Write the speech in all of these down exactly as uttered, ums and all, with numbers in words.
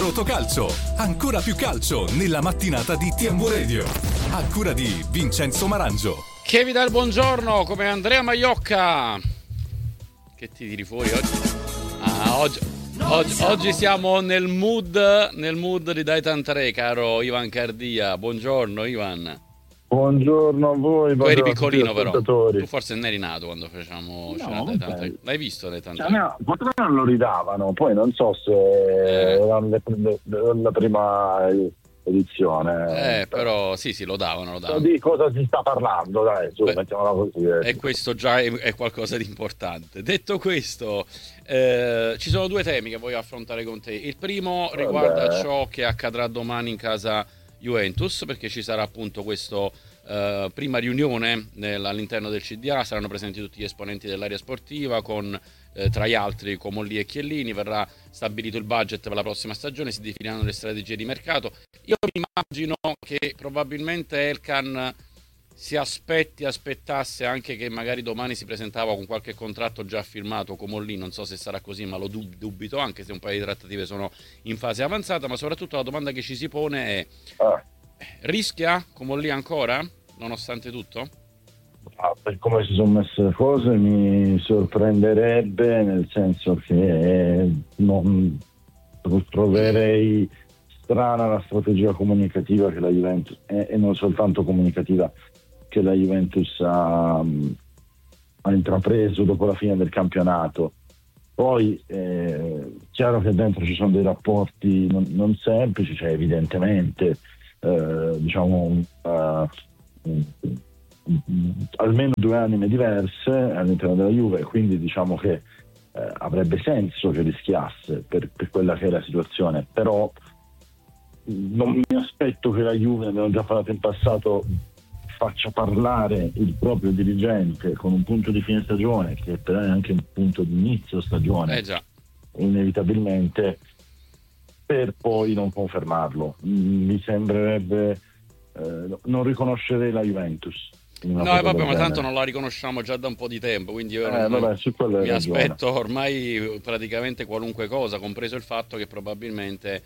Totocalcio, ancora più calcio nella mattinata di T M Radio, a cura di Vincenzo Marangio. Che vi dà il buongiorno come Andrea Maiocca. Che ti tiri fuori oggi? Ah, oggi, oggi, oggi siamo nel mood, nel mood di Dai Tantaré, caro Ivan Cardia. Buongiorno Ivan. Buongiorno a voi. Tu eri piccolino però, tu forse non eri nato quando facciamo no, Dai Tantaré. L'hai visto Dai Tantaré? Cioè, no, potrebbe non lo ridavano, poi non so se eh. era le, le, la prima edizione. Eh, però sì, sì, lo davano, lo davano. Di cosa si sta parlando, dai, su, Beh, mettiamola così. E questo già è, è qualcosa di importante. Detto questo, eh, ci sono due temi che voglio affrontare con te. Il primo riguarda Vabbè. ciò che accadrà domani in casa Juventus, perché ci sarà appunto questo uh, prima riunione nel, all'interno del C D A, saranno presenti tutti gli esponenti dell'area sportiva con eh, tra gli altri Comolli e Chiellini, verrà stabilito il budget per la prossima stagione, si definiranno le strategie di mercato. Io mi immagino che probabilmente Elkan si aspetti, aspettasse anche che magari domani si presentava con qualche contratto già firmato Comolli, non so se sarà così, ma lo dub- dubito, anche se un paio di trattative sono in fase avanzata, ma soprattutto la domanda che ci si pone è ah. rischia Comolli ancora, nonostante tutto? Ah, per come si sono messe le cose mi sorprenderebbe, nel senso che non troverei strana la strategia comunicativa che la Juventus, e, e non soltanto comunicativa, che la Juventus ha, ha intrapreso dopo la fine del campionato. Poi è eh, chiaro che dentro ci sono dei rapporti non, non semplici, cioè evidentemente eh, diciamo uh, almeno due anime diverse all'interno della Juve, quindi diciamo che eh, avrebbe senso che rischiasse per, per quella che è la situazione, però non mi aspetto che la Juve, abbiamo già parlato in passato, faccia parlare il proprio dirigente con un punto di fine stagione che però è anche un punto di inizio stagione, eh già. inevitabilmente, per poi non confermarlo. Mi sembrerebbe eh, non riconoscerei la Juventus. No, e vabbè, ma tanto non la riconosciamo già da un po' di tempo, quindi io eh, non, vabbè, su mi ragione. aspetto ormai praticamente qualunque cosa, compreso il fatto che probabilmente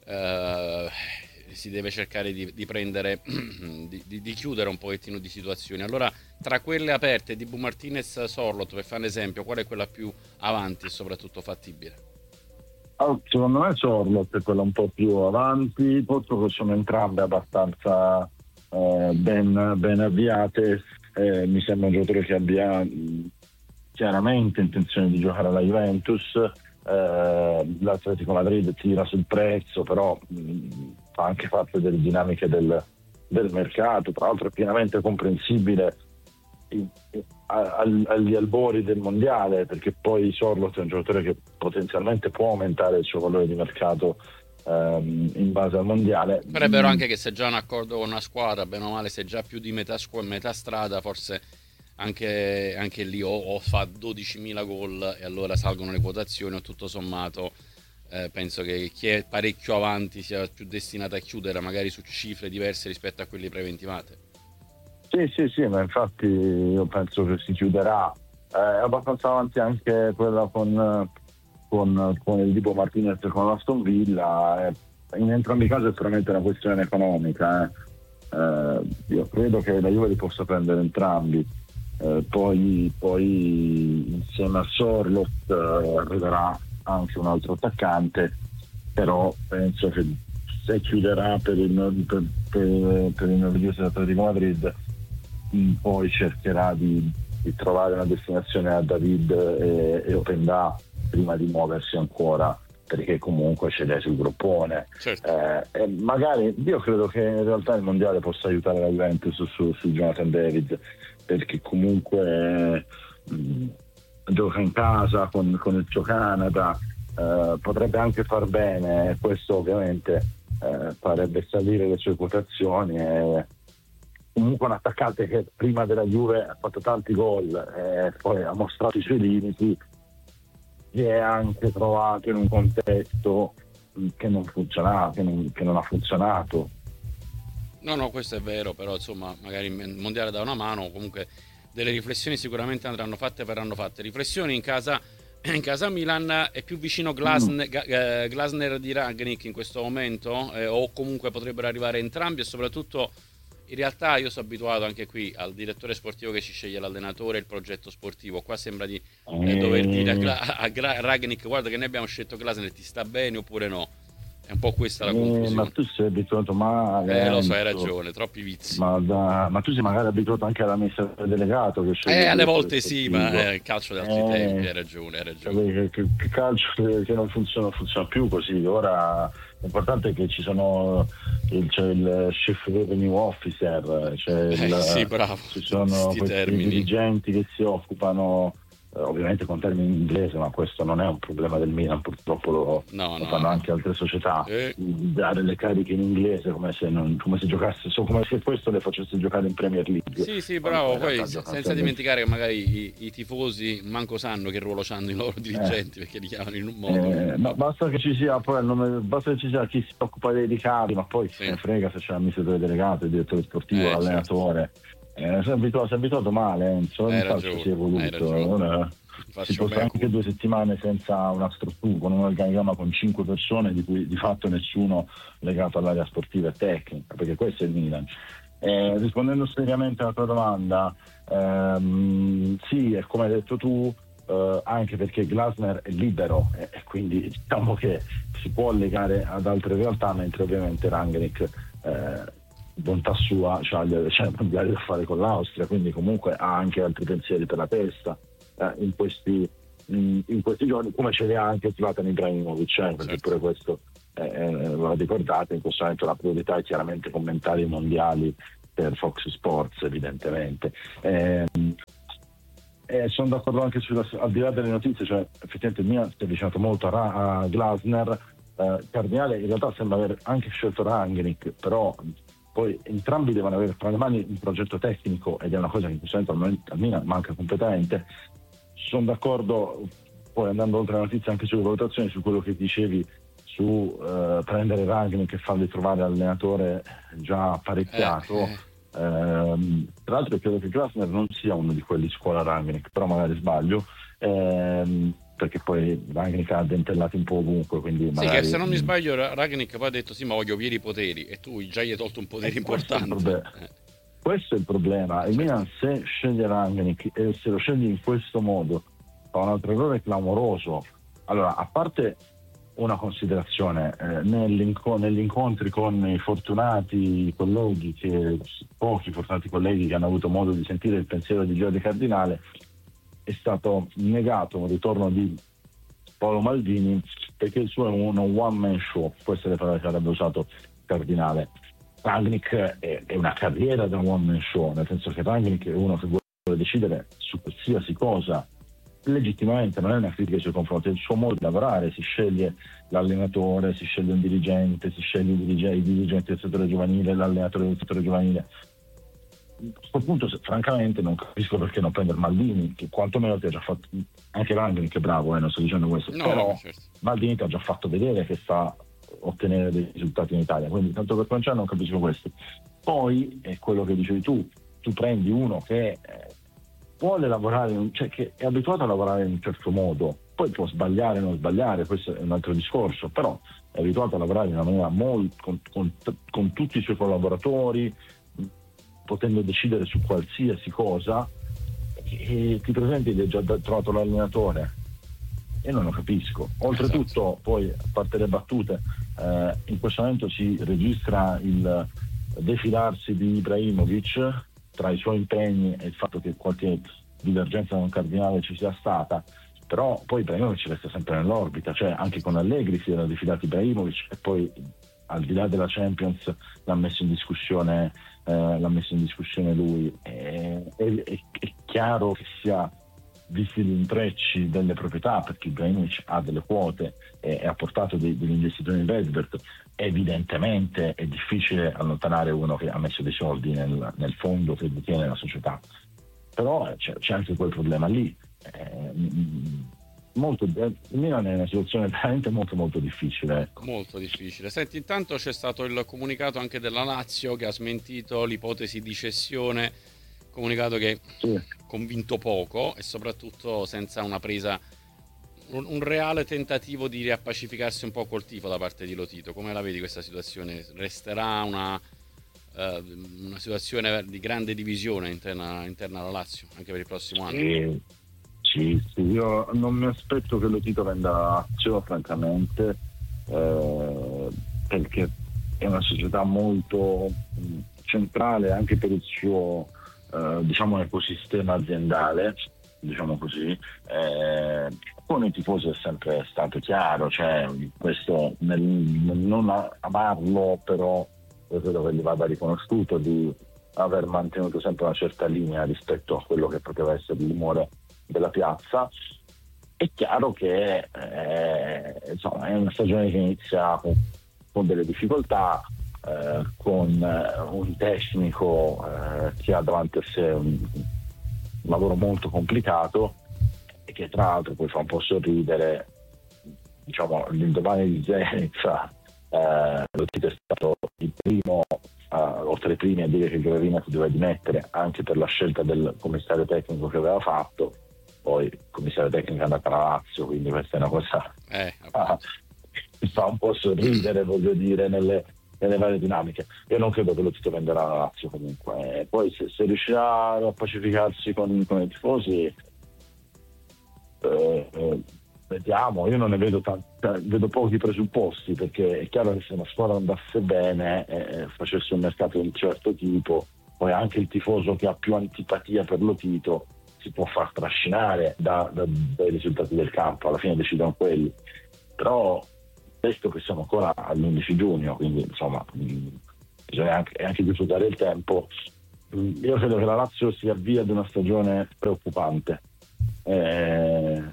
eh, si deve cercare di, di prendere di, di, di chiudere un pochettino di situazioni. Allora, tra quelle aperte di Bu Martinez Sorloth, per fare un esempio, qual è quella più avanti e soprattutto fattibile? Oh, secondo me Sorloth è quella un po' più avanti, purtroppo sono entrambe abbastanza eh, ben, ben avviate. Eh, mi sembra un giocatore che abbia mh, chiaramente intenzione di giocare alla Juventus. Eh, l'Atletico Madrid tira sul prezzo, però mh, fa anche parte delle dinamiche del, del mercato. Tra l'altro è pienamente comprensibile in, in, al, agli albori del mondiale, perché poi Sorloth è un giocatore che potenzialmente può aumentare il suo valore di mercato ehm, in base al mondiale. Però è vero anche che se già un accordo con una squadra, bene o male, se già più di metà scu- metà strada, forse anche, anche lì o, o fa dodicimila gol e allora salgono le quotazioni, o tutto sommato eh, penso che chi è parecchio avanti sia più destinato a chiudere magari su cifre diverse rispetto a quelle preventivate. Sì, sì, sì, ma infatti io penso che si chiuderà. Eh, è abbastanza avanti anche quella con, con, con il Dibu Martinez e con l'Aston Villa. Eh, in entrambi i casi è sicuramente una questione economica. Eh. Eh, io credo che la Juve li possa prendere entrambi. Eh, poi, poi insieme a Sorloth eh, arriverà anche un altro attaccante, però penso che se chiuderà per il, per, per, per il Nervioso Atletico Madrid, poi cercherà di, di trovare una destinazione a David e, e Openda prima di muoversi ancora, perché comunque ce l'è sul groppone. Certo. Eh, e magari io credo che in realtà il mondiale possa aiutare la Juventus su, su, su Jonathan David, perché comunque mh, gioca in casa con, con il suo Canada, eh, potrebbe anche far bene, questo ovviamente eh, farebbe salire le sue quotazioni. E comunque un attaccante che prima della Juve ha fatto tanti gol e poi ha mostrato i suoi limiti, si è anche trovato in un contesto che non funziona, che non, che non ha funzionato. No, no, questo è vero, però insomma magari il mondiale dà una mano, comunque delle riflessioni sicuramente andranno fatte e verranno fatte. Riflessioni in casa in casa Milan. È più vicino Glasner, mm. Glasner di Rangnick in questo momento, eh, o comunque potrebbero arrivare entrambi, e soprattutto in realtà io sono abituato anche qui al direttore sportivo che ci sceglie l'allenatore e il progetto sportivo. Qua sembra di eh, dover dire a, Gra- a Gra- Rangnick: guarda che noi abbiamo scelto Glasner, ti sta bene oppure no? È un po' questa la confusione. Eh, ma tu sei abituato male. Eh, lo so, hai ragione, troppi vizi. Ma, da, ma tu sei magari abituato anche all'amministratore delegato che Eh, alle volte sì, ma è il calcio di altri eh, tempi, hai ragione, hai ragione. Che, che, che calcio che, che non funziona, funziona più così. Ora l'importante è che ci sono il, c'è il chief revenue officer, c'è eh, il, sì, bravo. ci sono questi termini. dirigenti che si occupano, eh, ovviamente con termini in inglese, ma questo non è un problema del Milan, purtroppo lo, no, lo no, fanno no. anche altre società, eh. dare le cariche in inglese come se, non, come se giocasse, come se questo le facesse giocare in Premier League. Sì, sì, bravo. Poi senza dimenticare che magari i, i tifosi manco sanno che ruolo hanno i loro dirigenti, eh. perché li chiamano in un modo. Eh, ma basta che ci sia poi il nome, basta che ci sia chi si occupa dei ricavi, ma poi sì. se ne frega se c'è l'amministratore delegato, il direttore sportivo, eh, l'allenatore. Certo. Eh, si è abituato, si è abituato male, Enzo, hai il ragione, calcio si è evoluto. Ora si può stare anche due settimane senza una struttura, con un organigramma con cinque persone, di cui di fatto nessuno legato all'area sportiva e tecnica, perché questo è il Milan. Eh, rispondendo seriamente alla tua domanda, ehm, sì, è come hai detto tu, eh, anche perché Glasner è libero e eh, quindi diciamo che si può legare ad altre realtà, mentre ovviamente Rangnick, eh, bontà sua, c'ha gli mondiali da fare con l'Austria, quindi comunque ha anche altri pensieri per la testa eh, in questi in, in questi giorni, come ce li ha anche Zlatan Ibrahimovic, eh, perché certo. Pure questo eh, lo ricordate, in questo momento la priorità è chiaramente commentare i mondiali per Fox Sports, evidentemente. Eh, eh, sono d'accordo anche sulla, al di là delle notizie, cioè effettivamente il Milan si è avvicinato molto a, a Glasner. eh, Cardinale in realtà sembra aver anche scelto Rangnick, però poi entrambi devono avere tra le mani un progetto tecnico, ed è una cosa che in questo momento al Milan manca completamente. Sono d'accordo, poi andando oltre la notizia, anche sulle valutazioni, su quello che dicevi su eh, prendere Rangnick e fargli trovare allenatore già apparecchiato. Eh, eh. Eh, tra l'altro credo che Glasner non sia uno di quelli scuola Rangnick, però magari sbaglio, eh, perché poi Rangnick ha dentellati un po' ovunque, quindi sì, magari... che se non mi sbaglio Rangnick poi ha detto sì, ma voglio pieni poteri, e tu già gli hai tolto un potere importante. Questo è il problema. Il Milan, se sceglie Rangnick e se lo sceglie in questo modo, fa un altro errore clamoroso. Allora, a parte una considerazione, eh, nell'inco- negli incontri con i fortunati colleghi, che, pochi fortunati colleghi che hanno avuto modo di sentire il pensiero di Giorgio Cardinale, è stato negato un ritorno di Paolo Maldini perché il suo è uno one man show, queste le parole che avrebbe usato Cardinale. Rangnick è, è una carriera da one man show, nel senso che Rangnick è uno che vuole decidere su qualsiasi cosa legittimamente, non è una critica nei suoi confronti, è il suo modo di lavorare, si sceglie l'allenatore, si sceglie un dirigente, si sceglie i dirigenti, i dirigenti del settore giovanile, l'allenatore del settore giovanile. A questo punto francamente non capisco perché non prendere Maldini, che quantomeno ti ha già fatto, anche Rangnick è bravo, eh, non sto dicendo questo, no, però certo. Maldini ti ha già fatto vedere che sta ottenere dei risultati in Italia, quindi tanto per cominciare non capisco questo. Poi è quello che dicevi tu, tu prendi uno che eh, vuole lavorare, cioè che è abituato a lavorare in un certo modo, poi può sbagliare o non sbagliare, questo è un altro discorso, però è abituato a lavorare in una maniera molto con, con, con tutti i suoi collaboratori, potendo decidere su qualsiasi cosa, e ti presenti che hai già trovato l'allenatore e non lo capisco. Oltretutto, esatto. Poi, a parte le battute, eh, in questo momento si registra il defilarsi di Ibrahimovic tra i suoi impegni e il fatto che qualche divergenza con Cardinale ci sia stata, però poi Ibrahimovic resta sempre nell'orbita, cioè anche con Allegri si era defilato Ibrahimovic e poi al di là della Champions l'ha messo in discussione eh, l'ha messo in discussione lui. È, è, è chiaro che sia, visti gli intrecci delle proprietà, perché Ibrahimovic ha delle quote e, e ha portato dei, degli investitori in Vedbert, evidentemente è difficile allontanare uno che ha messo dei soldi nel, nel fondo che detiene la società, però c'è, c'è anche quel problema lì. Eh, molto, il Milan è in una situazione veramente molto molto difficile, ecco. Molto difficile. Senti, intanto c'è stato il comunicato anche della Lazio che ha smentito l'ipotesi di cessione, comunicato che sì. Convinto poco e soprattutto senza una presa un, un reale tentativo di riappacificarsi un po' col tifo da parte di Lotito. Come la vedi questa situazione? Resterà una, uh, una situazione di grande divisione interna, interna alla Lazio anche per il prossimo anno? Sì, sì, sì. Io non mi aspetto che Lotito venda Lazio, francamente, eh, perché è una società molto mh, centrale anche per il suo eh, diciamo ecosistema aziendale, diciamo così. Eh, con i tifosi è sempre stato chiaro, cioè questo nel, nel non amarlo, però io credo che gli vada riconosciuto di aver mantenuto sempre una certa linea rispetto a quello che poteva essere l'umore della piazza. È chiaro che eh, insomma è una stagione che inizia con, con delle difficoltà, eh, con eh, un tecnico eh, che ha davanti a sé un, un lavoro molto complicato e che tra l'altro poi fa un po' sorridere, diciamo l'indomani di Zenica. Eh, Lotito è stato il primo, uh, oltre ai primi, a dire che Gravina si doveva dimettere anche per la scelta del commissario tecnico che aveva fatto. Poi il commissario tecnico è andato alla Lazio, quindi questa è una cosa eh, ah, mi fa un po' sorridere, voglio dire, nelle, nelle varie dinamiche. Io non credo che Lotito venderà la Lazio comunque. E poi se, se riuscirà a pacificarsi con, con i tifosi, eh, eh, vediamo. Io non ne vedo tanti, vedo pochi presupposti, perché è chiaro che se una squadra andasse bene e eh, facesse un mercato di un certo tipo, poi anche il tifoso che ha più antipatia per Lotito si può far trascinare da, da, dai risultati del campo, alla fine decidono quelli. Però visto che siamo ancora all'undici giugno, quindi insomma mh, bisogna anche, anche disfruttare il tempo. Mh, io credo che la Lazio si avvia ad una stagione preoccupante. Eh,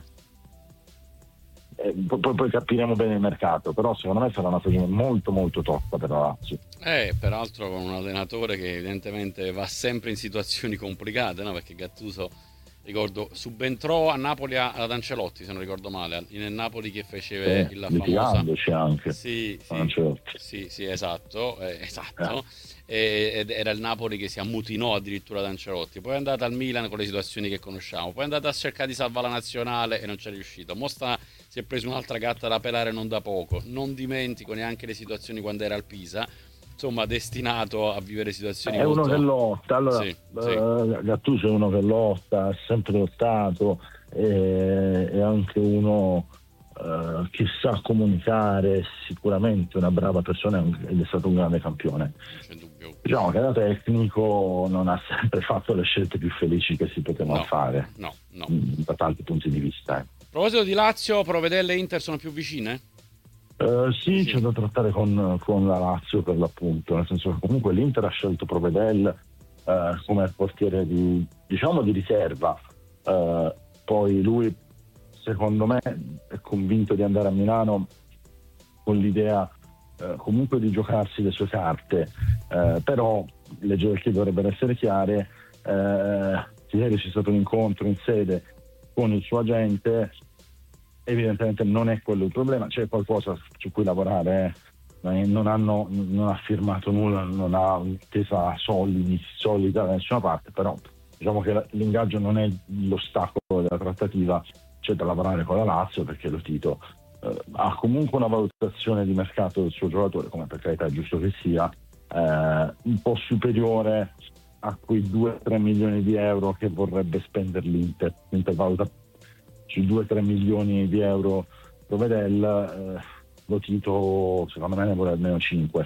eh, poi, poi capiremo bene il mercato, però secondo me sarà una stagione molto molto tosta per la Lazio. Eh, peraltro con un allenatore che evidentemente va sempre in situazioni complicate, no? Perché Gattuso, ricordo, subentrò a Napoli ad Ancelotti, se non ricordo male, nel Napoli che fece eh, la famosa anche sì, sì, Ancelotti. sì, sì, esatto, eh, esatto. Eh. Ed era il Napoli che si ammutinò addirittura ad Ancelotti. Poi è andata al Milan con le situazioni che conosciamo, poi è andata a cercare di salvare la nazionale e non c'è riuscito. Mostra si è preso un'altra gatta da pelare non da poco. Non dimentico neanche le situazioni quando era al Pisa. Insomma, destinato a vivere situazioni è molto... uno che lotta. Allora, sì, uh, sì. Gattuso è uno che lotta, ha sempre lottato, e, è anche uno uh, che sa comunicare, sicuramente una brava persona ed è stato un grande campione. C'è dubbio. Diciamo che da tecnico non ha sempre fatto le scelte più felici che si potevano no, fare, no, no. da tanti punti di vista. Eh. A proposito di Lazio, Provedelle e Inter sono più vicine? Uh, sì, sì, c'è da trattare con, con la Lazio per l'appunto, nel senso che comunque l'Inter ha scelto Provedel uh, come portiere di, diciamo, di riserva. Uh, poi lui, secondo me, è convinto di andare a Milano con l'idea uh, comunque di giocarsi le sue carte, uh, però le gerarchie dovrebbero essere chiare. Uh, ieri c'è stato un incontro in sede con il suo agente. Evidentemente non è quello il problema, c'è qualcosa su cui lavorare, eh. non, hanno, non ha firmato nulla, non ha un'intesa solidi, solida da nessuna parte, però diciamo che l'ingaggio non è l'ostacolo della trattativa, c'è da lavorare con la Lazio, perché Lotito eh, ha comunque una valutazione di mercato del suo giocatore, come per carità è giusto che sia, eh, un po' superiore a quei due tre milioni di euro che vorrebbe spendere l'Inter. L'Inter valuta sui due tre milioni di euro Provedel, eh, Lotito secondo me ne vuole almeno cinque.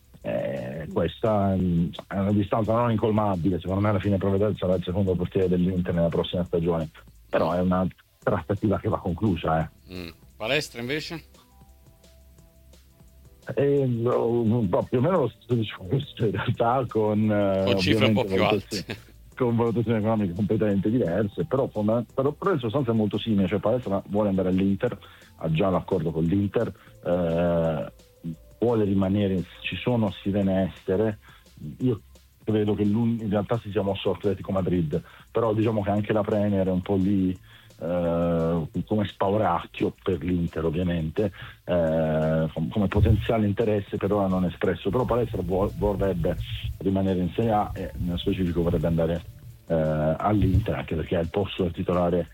Eh, questa è una distanza non incolmabile, secondo me alla fine Provedel sarà il secondo portiere dell'Inter nella prossima stagione, però è una trattativa che va conclusa. Eh. Mm. Palestra invece? E, no, più o meno lo stesso discorso in realtà, con, con cifre un po' più alte, con valutazioni economiche completamente diverse, però, però, però in sostanza è molto simile, cioè Palestra vuole andare all'Inter, ha già l'accordo con l'Inter, eh, vuole rimanere, ci sono sirene estere. Io credo che lui in realtà si sia mosso all'Atletico Madrid, però diciamo che anche la Premier è un po' lì eh, come spauracchio per l'Inter, ovviamente, eh, come potenziale interesse, per ora non espresso, però Palestra vorrebbe rimanere in Serie A e nello specifico vorrebbe andare eh, all'Inter, anche perché è il posto da titolare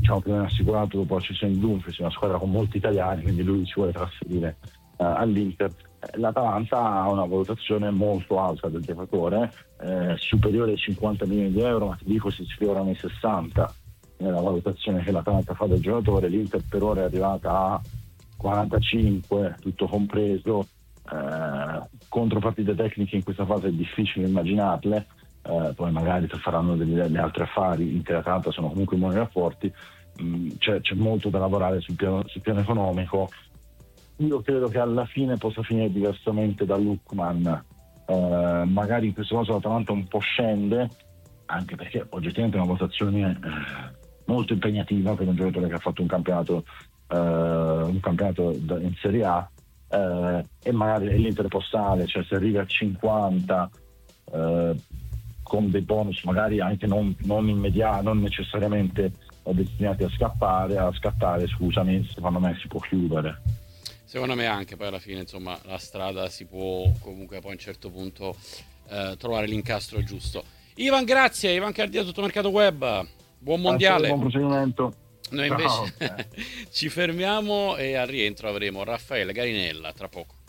diciamo più o meno assicurato dopo la cessione di Dumfries, una squadra con molti italiani, quindi lui si vuole trasferire uh, all'Inter. L'Atalanta ha una valutazione molto alta del giocatore, eh, superiore ai cinquanta milioni di euro, ma ti dico si sfiorano i sessanta nella valutazione che l'Atalanta fa del giocatore. L'Inter per ora è arrivata a quarantacinque, tutto compreso. Eh, contropartite tecniche in questa fase è difficile immaginarle, eh, poi magari faranno degli, degli altri affari. Inter e Atalanta sono comunque in buoni rapporti, mm, c'è, c'è molto da lavorare sul piano, sul piano economico. Io credo che alla fine possa finire diversamente da Lookman, eh, magari in questo caso l'Atalanta un po' scende, anche perché oggettivamente è una votazione eh, molto impegnativa per un giocatore che ha fatto un campionato eh, un campionato in Serie A, eh, e magari l'Inter può stare, cioè se arriva a cinquanta eh, con dei bonus magari anche non, non immediati, non necessariamente destinati a scappare a scattare scusami, secondo me si può chiudere. Secondo me anche, poi alla fine insomma la strada si può comunque poi a un certo punto eh, trovare l'incastro giusto. Ivan, grazie. Ivan Cardia, Tutto Mercato Web, buon mondiale. Buon procedimento. Noi invece ci fermiamo e al rientro avremo Raffaele Garinella tra poco.